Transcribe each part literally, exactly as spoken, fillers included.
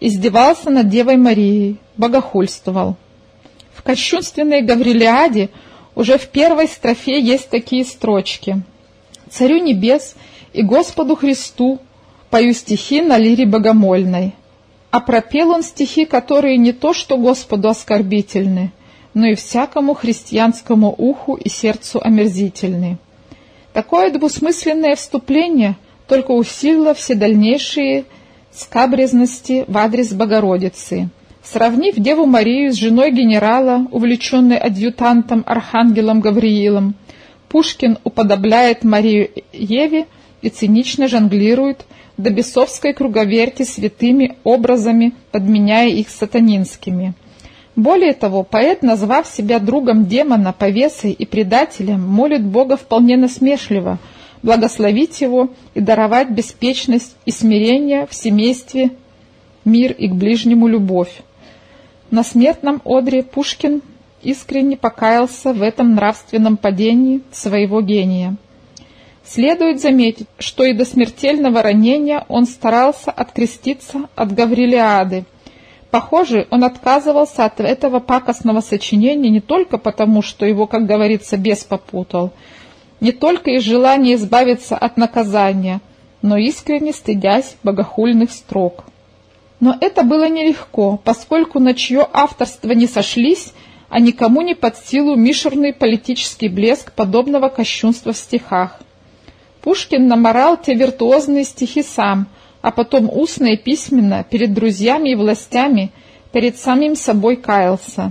издевался над Девой Марией, богохульствовал. В кощунственной Гаврилиаде уже в первой строфе есть такие строчки: «Царю небес и Господу Христу пою стихи на лире богомольной». А пропел он стихи, которые не то что Господу оскорбительны, но и всякому христианскому уху и сердцу омерзительны. Такое двусмысленное вступление только усилило все дальнейшие скабрезности в адрес Богородицы. Сравнив Деву Марию с женой генерала, увлеченной адъютантом архангелом Гавриилом, Пушкин уподобляет Марию Еве и цинично жонглирует до бесовской круговерти святыми образами, подменяя их сатанинскими. Более того, поэт, назвав себя другом демона, повесой и предателем, молит Бога вполне насмешливо благословить его и даровать беспечность и смирение в семействе, мир и к ближнему любовь. На смертном одре Пушкин искренне покаялся в этом нравственном падении своего гения. Следует заметить, что и до смертельного ранения он старался откреститься от Гаврилиады. Похоже, он отказывался от этого пакостного сочинения не только потому, что его, как говорится, бес попутал, не только из желания избавиться от наказания, но искренне стыдясь богохульных строк. Но это было нелегко, поскольку на чье авторство не сошлись, а никому не под силу мишурный политический блеск подобного кощунства в стихах. Пушкин намарал те виртуозные стихи сам, а потом устно и письменно перед друзьями и властями, перед самим собой каялся.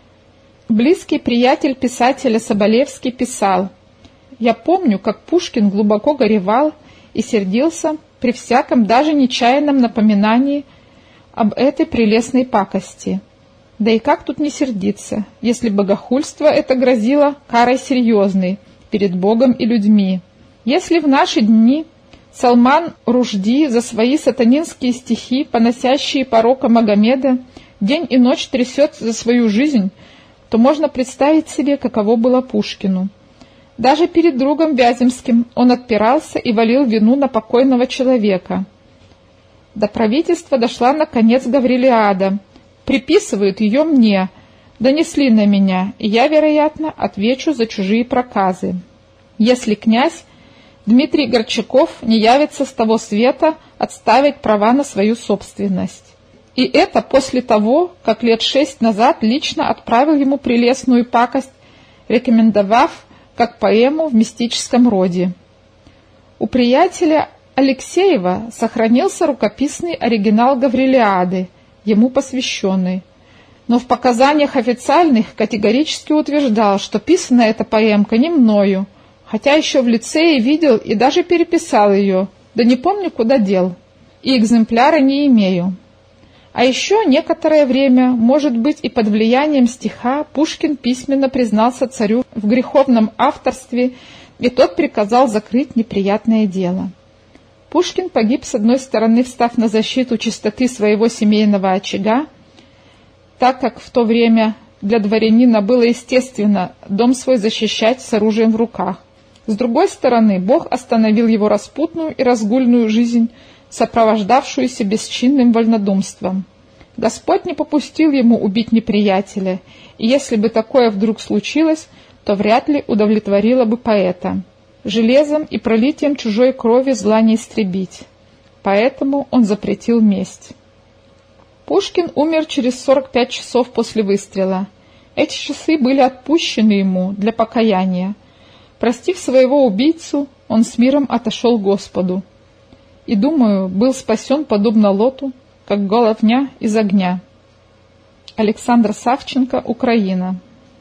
Близкий приятель писателя Соболевский писал: «Я помню, как Пушкин глубоко горевал и сердился при всяком даже нечаянном напоминании об этой прелестной пакости. Да и как тут не сердиться, если богохульство это грозило карой серьезной перед Богом и людьми? Если в наши дни Салман Рушди за свои сатанинские стихи, поносящие порока Магомеда, день и ночь трясет за свою жизнь, то можно представить себе, каково было Пушкину. Даже перед другом Вяземским он отпирался и валил вину на покойного человека. До правительства дошла, наконец, Гаврилиада. Приписывают ее мне, донесли на меня, и я, вероятно, отвечу за чужие проказы. Если князь Дмитрий Горчаков не явится с того света отставить права на свою собственность. И это после того, как лет шесть назад лично отправил ему прелестную пакость, рекомендовав как поэму в мистическом роде. У приятеля Алексеева сохранился рукописный оригинал Гаврилиады, ему посвященный, но в показаниях официальных категорически утверждал, что писана эта поэмка не мною, хотя еще в лицее видел и даже переписал ее, да не помню, куда дел, и экземпляра не имею. А еще некоторое время, может быть, и под влиянием стиха, Пушкин письменно признался царю в греховном авторстве, и тот приказал закрыть неприятное дело. Пушкин погиб, с одной стороны, встав на защиту чистоты своего семейного очага, так как в то время для дворянина было естественно дом свой защищать с оружием в руках. С другой стороны, Бог остановил его распутную и разгульную жизнь, сопровождавшуюся бесчинным вольнодумством. Господь не попустил ему убить неприятеля, и если бы такое вдруг случилось, то вряд ли удовлетворило бы поэта. Железом и пролитием чужой крови зла не истребить. Поэтому он запретил месть. Пушкин умер через сорок пять часов после выстрела. Эти часы были отпущены ему для покаяния. Простив своего убийцу, он с миром отошел к Господу. И, думаю, был спасен подобно Лоту, как головня из огня. Александр Савченко, Украина.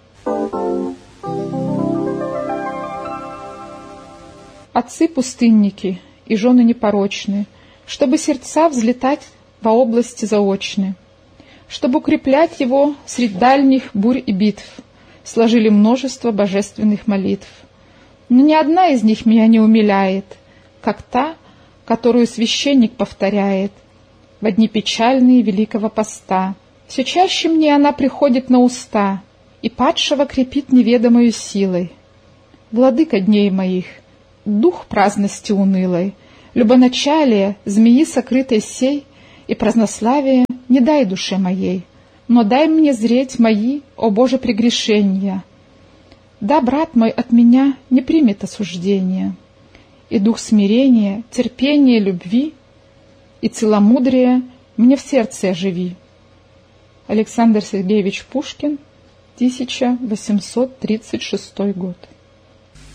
Отцы-пустынники и жены непорочные, чтобы сердца взлетать во области заочны, чтобы укреплять его средь дальних бурь и битв, сложили множество божественных молитв. Но ни одна из них меня не умиляет, как та, которую священник повторяет в дни печальные Великого Поста. Все чаще мне она приходит на уста и падшего крепит неведомою силой. Владыка дней моих, дух праздности унылой, любоначалие змеи сокрытой сей и празднославие не дай душе моей, но дай мне зреть мои, о Боже, прегрешения. Да, брат мой, от меня не примет осуждения, и дух смирения, терпения, любви и целомудрия мне в сердце оживи. Александр Сергеевич Пушкин, тысяча восемьсот тридцать шестой год.